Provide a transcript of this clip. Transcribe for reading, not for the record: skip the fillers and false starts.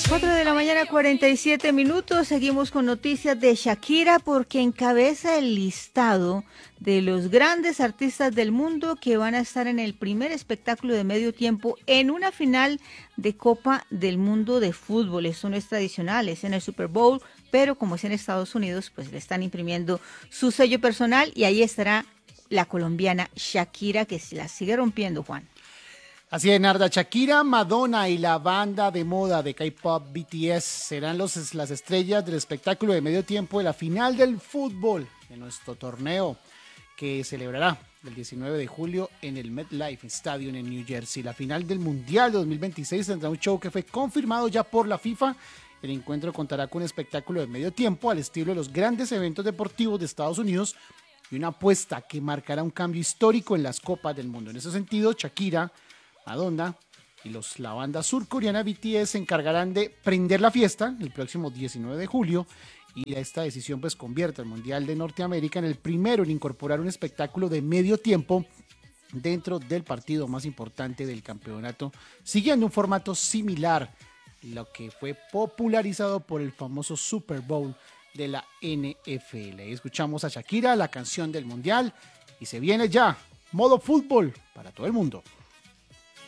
4 de la mañana, 47 minutos. Seguimos con noticias de Shakira porque encabeza el listado de los grandes artistas del mundo que van a estar en el primer espectáculo de medio tiempo en una final de Copa del Mundo de fútbol. Esto no es tradicional, es en el Super Bowl, pero como es en Estados Unidos, pues le están imprimiendo su sello personal y ahí estará la colombiana Shakira, que se la sigue rompiendo, Juan. Así es, Narda. Shakira, Madonna y la banda de moda de K-pop BTS serán las estrellas del espectáculo de medio tiempo de la final del fútbol de nuestro torneo, que celebrará el 19 de julio en el MetLife Stadium en New Jersey. La final del Mundial de 2026 tendrá un show que fue confirmado ya por la FIFA. El encuentro contará con un espectáculo de medio tiempo al estilo de los grandes eventos deportivos de Estados Unidos y una apuesta que marcará un cambio histórico en las Copas del Mundo. En ese sentido, Shakira, Madonna y la banda surcoreana BTS se encargarán de prender la fiesta el próximo 19 de julio y esta decisión pues convierte al Mundial de Norteamérica en el primero en incorporar un espectáculo de medio tiempo dentro del partido más importante del campeonato, siguiendo un formato similar, lo que fue popularizado por el famoso Super Bowl de la NFL. Escuchamos a Shakira, la canción del Mundial, y se viene ya modo fútbol para todo el mundo.